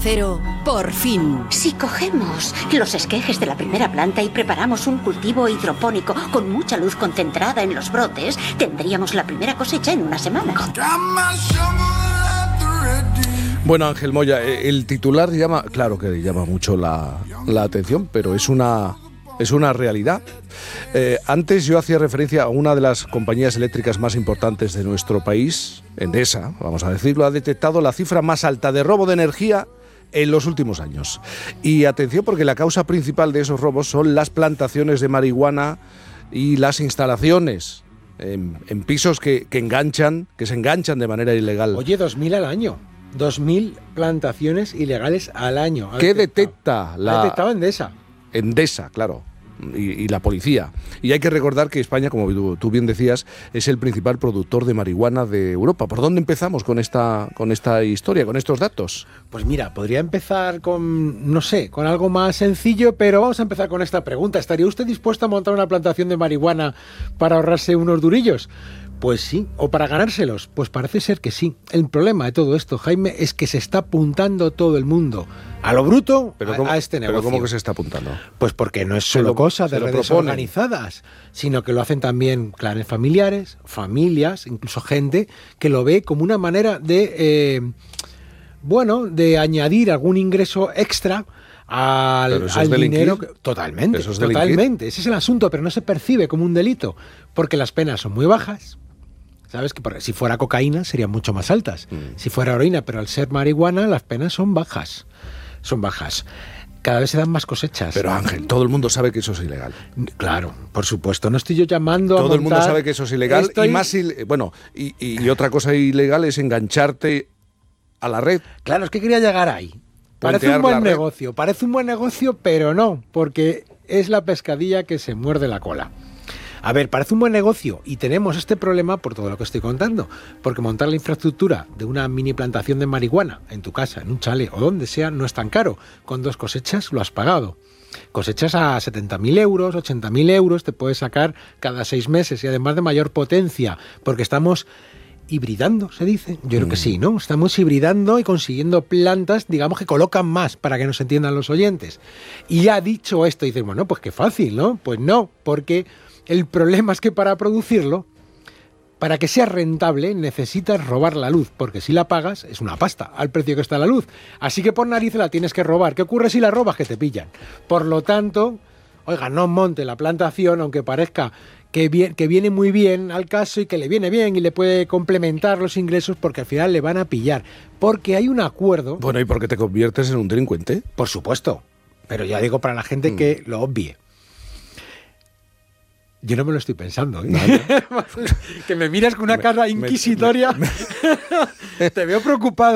Cero, por fin. Si cogemos los esquejes de la primera planta y preparamos un cultivo hidropónico con mucha luz concentrada en los brotes, tendríamos la primera cosecha en una semana. Bueno, Ángel Moya, el titular llama mucho la atención, pero es una realidad. Antes yo hacía referencia a una de las compañías eléctricas más importantes de nuestro país, Endesa, vamos a decirlo, ha detectado la cifra más alta de robo de energía en los últimos años. Y atención, porque la causa principal de esos robos son las plantaciones de marihuana y las instalaciones en pisos que se enganchan de manera ilegal. Oye, 2.000 al año. 2.000 plantaciones ilegales al año. ¿Qué detecta Ha detectado Endesa? Endesa, claro, y la policía. Y hay que recordar que España, como tú bien decías, es el principal productor de marihuana de Europa. ¿Por dónde empezamos con esta historia, con estos datos? Pues mira, podría empezar con algo más sencillo, pero vamos a empezar con esta pregunta. ¿Estaría usted dispuesto a montar una plantación de marihuana para ahorrarse unos durillos? Pues sí, o para ganárselos, pues parece ser que sí. El problema de todo esto, Jaime, es que se está apuntando todo el mundo a lo bruto a este negocio. ¿Pero cómo que se está apuntando? Pues porque no es solo cosa de redes organizadas, sino que lo hacen también clanes familiares, familias, incluso gente que lo ve como una manera de añadir algún ingreso extra al dinero. Totalmente. Ese es el asunto, pero no se percibe como un delito, porque las penas son muy bajas. ¿Sabes? Que si fuera cocaína serían mucho más altas. Si fuera heroína, pero al ser marihuana las penas son bajas. Cada vez se dan más cosechas. Pero Ángel, todo el mundo sabe que eso es ilegal. Claro, por supuesto. No estoy yo llamando todo el mundo sabe que eso es ilegal. Y otra cosa ilegal es engancharte a la red. Claro, es que quería llegar ahí. Parece un buen negocio, pero no, porque es la pescadilla que se muerde la cola. A ver, parece un buen negocio y tenemos este problema por todo lo que estoy contando, porque montar la infraestructura de una mini plantación de marihuana en tu casa, en un chalet o donde sea, no es tan caro. Con 2 cosechas lo has pagado. Cosechas a 70.000 euros, 80.000 euros, te puedes sacar cada 6 meses y además de mayor potencia, porque estamos hibridando, se dice. Yo creo que sí, ¿no? Estamos hibridando y consiguiendo plantas, digamos, que colocan más, para que nos entiendan los oyentes. Y ya dicho esto, dicen, bueno, pues qué fácil, ¿no? Pues no, porque el problema es que para producirlo, para que sea rentable, necesitas robar la luz, porque si la pagas, es una pasta, al precio que está la luz. Así que por narices la tienes que robar. ¿Qué ocurre si la robas? Que te pillan. Por lo tanto, oiga, no monte la plantación, aunque parezca que viene muy bien al caso y que le viene bien y le puede complementar los ingresos, porque al final le van a pillar. Porque hay un acuerdo... Bueno, ¿y por qué te conviertes en un delincuente? Por supuesto, pero ya digo para la gente que lo obvie. Yo no me lo estoy pensando, ¿eh? Vale. Que me miras con una cara inquisitoria. Te veo preocupado.